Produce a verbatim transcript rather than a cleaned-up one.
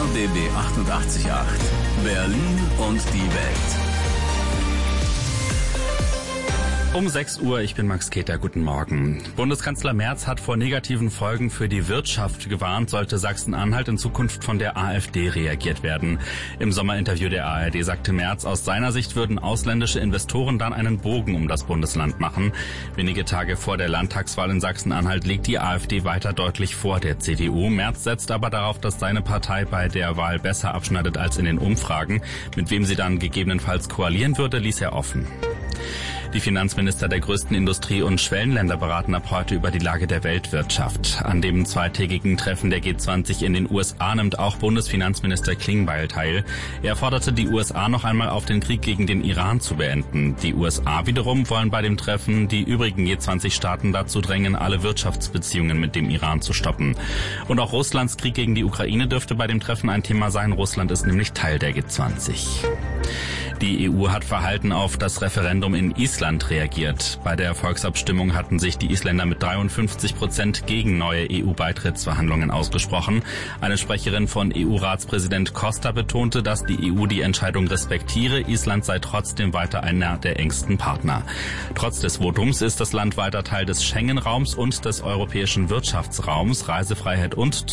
B B achtundachtzig Komma acht. Berlin und die Welt. Um sechs Uhr, ich bin Max Keter, guten Morgen. Bundeskanzler Merz hat vor negativen Folgen für die Wirtschaft gewarnt, sollte Sachsen-Anhalt in Zukunft von der AfD reagiert werden. Im Sommerinterview der A R D sagte Merz, aus seiner Sicht würden ausländische Investoren dann einen Bogen um das Bundesland machen. Wenige Tage vor der Landtagswahl in Sachsen-Anhalt liegt die AfD weiter deutlich vor der C D U. Merz setzt aber darauf, dass seine Partei bei der Wahl besser abschneidet als in den Umfragen. Mit wem sie dann gegebenenfalls koalieren würde, ließ er offen. Die Finanzminister der größten Industrie- und Schwellenländer beraten ab heute über die Lage der Weltwirtschaft. An dem zweitägigen Treffen der G zwanzig in den U S A nimmt auch Bundesfinanzminister Klingbeil teil. Er forderte die U S A noch einmal auf, den Krieg gegen den Iran zu beenden. Die U S A wiederum wollen bei dem Treffen die übrigen G zwanzig Staaten dazu drängen, alle Wirtschaftsbeziehungen mit dem Iran zu stoppen. Und auch Russlands Krieg gegen die Ukraine dürfte bei dem Treffen ein Thema sein. Russland ist nämlich Teil der G zwanzig. Die E U hat verhalten auf das Referendum in Island reagiert. Bei der Volksabstimmung hatten sich die Isländer mit dreiundfünfzig Prozent gegen neue E U-Beitrittsverhandlungen ausgesprochen. Eine Sprecherin von E U-Ratspräsident Costa betonte, dass die E U die Entscheidung respektiere. Island sei trotzdem weiter einer der engsten Partner. Trotz des Votums ist das Land weiter Teil des Schengen-Raums und des europäischen Wirtschaftsraums. Reisefreiheit und